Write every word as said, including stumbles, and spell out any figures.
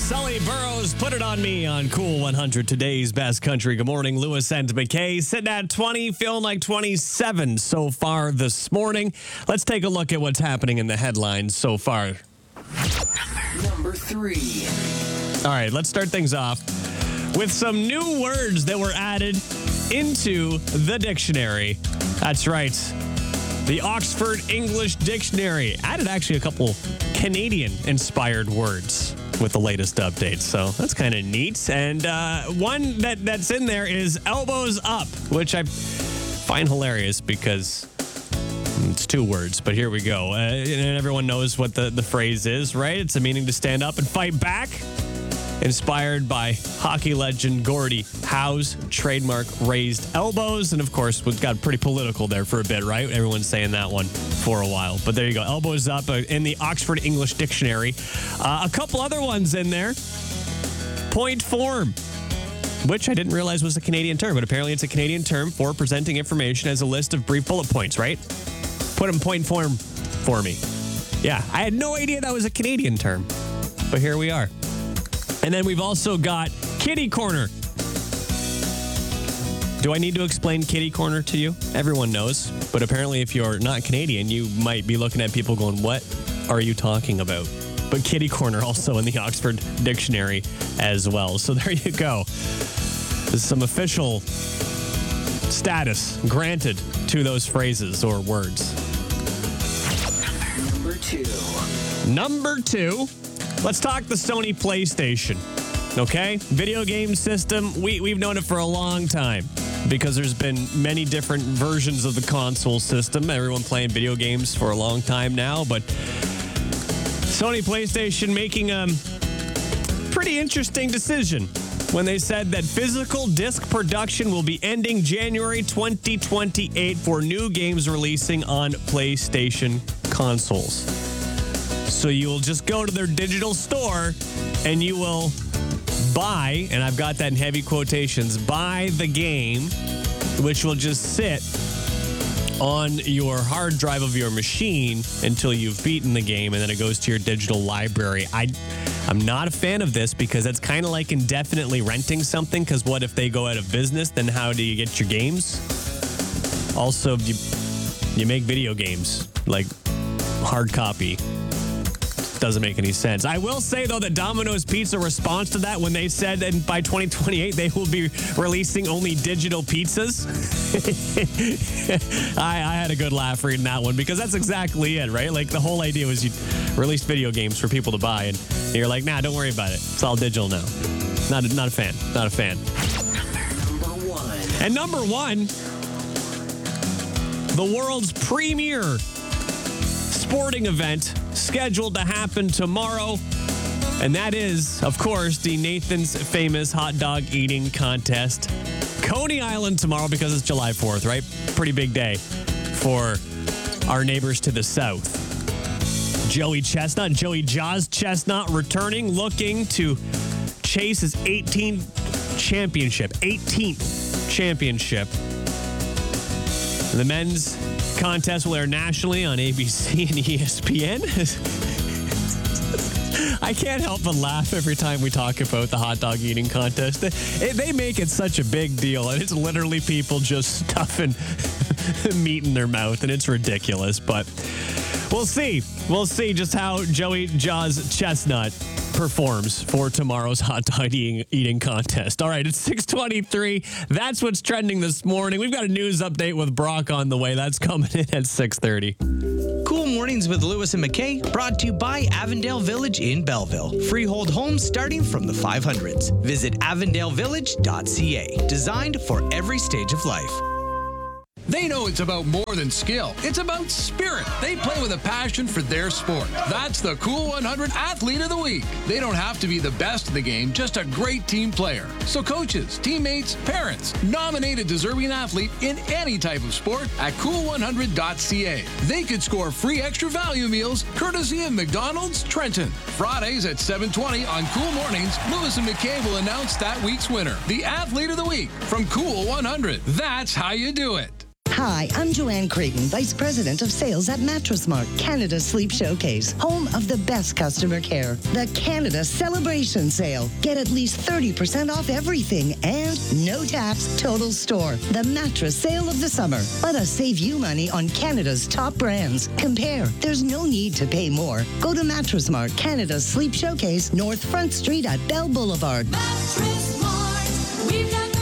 Sully Burrows, Put It On Me on Cool one hundred, today's best country. Good morning, Lewis and McKay. Sitting at twenty, feeling like twenty-seven so far this morning. Let's take a look at what's happening in the headlines so far. Number three. All right, let's start things off with some new words that were added into the dictionary. That's right. The Oxford English Dictionary added actually a couple Canadian-inspired words with the latest updates, so that's kind of neat. And uh, one that, that's in there is elbows up, which I find hilarious because it's two words, but here we go. Uh, and everyone knows what the, the phrase is, right? It's a meaning to stand up and fight back. Inspired by hockey legend Gordie Howe's trademark raised elbows. And of course, we got pretty political there for a bit, right? Everyone's saying that one for a while. But there you go. Elbows up uh, in the Oxford English Dictionary. Uh, a couple other ones in there. Point form, which I didn't realize was a Canadian term, but apparently it's a Canadian term for presenting information as a list of brief bullet points, right? Put in point form for me. Yeah, I had no idea that was a Canadian term, but here we are. And then we've also got Kitty Corner. Do I need to explain Kitty Corner to you? Everyone knows. But apparently if you're not Canadian, you might be looking at people going, what are you talking about? But Kitty Corner also in the Oxford Dictionary as well. So there you go. There's some official status granted to those phrases or words. Number two. Number two. Let's talk the Sony PlayStation, okay? Video game system, we, we've known it for a long time because there's been many different versions of the console system. Everyone playing video games for a long time now, but Sony PlayStation making a pretty interesting decision when they said that physical disc production will be ending January twenty twenty-eight for new games releasing on PlayStation consoles. So you will just go to their digital store and you will buy, and I've got that in heavy quotations, buy the game, which will just sit on your hard drive of your machine until you've beaten the game, and then it goes to your digital library. I, I'm not a fan of this because that's kind of like indefinitely renting something, because what if they go out of business? Then how do you get your games? Also, you, you make video games, like hard copy. Doesn't make any sense. I will say, though, that Domino's Pizza response to that when they said that by twenty twenty-eight they will be releasing only digital pizzas. I, I had a good laugh reading that one because that's exactly it, right? Like the whole idea was you release video games for people to buy, and you're like, nah, don't worry about it. It's all digital now. Not a, not a fan. Not a fan. Number one. And number one, the world's premier sporting event scheduled to happen tomorrow, and that is, of course, the Nathan's Famous Hot Dog Eating Contest. Coney Island tomorrow because it's July fourth, right? Pretty big day for our neighbors to the south. Joey Chestnut, Joey Jaws Chestnut returning, looking to chase his eighteenth championship. eighteenth championship. The men's contest will air nationally on A B C and E S P N. I can't help but laugh every time we talk about the hot dog eating contest. They, they make it such a big deal, and it's literally people just stuffing meat in their mouth, and it's ridiculous. But we'll see. We'll see just how Joey Jaws Chestnut performs for tomorrow's hot dog eating, eating contest. All right, it's six twenty-three. That's what's trending this morning. We've got a news update with Brock on the way. That's coming in at six thirty. Cool Mornings with Lewis and McKay, brought to you by Avondale Village in Belleville. Freehold homes starting from the five hundreds. Visit avondale village dot c a. Designed for every stage of life. They know it's about more than skill. It's about spirit. They play with a passion for their sport. That's the Cool one hundred Athlete of the Week. They don't have to be the best of the game, just a great team player. So coaches, teammates, parents, nominate a deserving athlete in any type of sport at cool one hundred dot c a. They could score free extra value meals courtesy of McDonald's Trenton. Fridays at seven twenty on Cool Mornings, Lewis and McKay will announce that week's winner, the Athlete of the Week from Cool one hundred. That's how you do it. Hi, I'm Joanne Creighton, Vice President of Sales at Mattress Mart, Canada's Sleep Showcase, home of the best customer care. The Canada Celebration Sale. Get at least thirty percent off everything and no tax, total store. The mattress sale of the summer. Let us save you money on Canada's top brands. Compare. There's no need to pay more. Go to Mattress Mart, Canada's Sleep Showcase, North Front Street at Bell Boulevard. Mattress Mart, we've got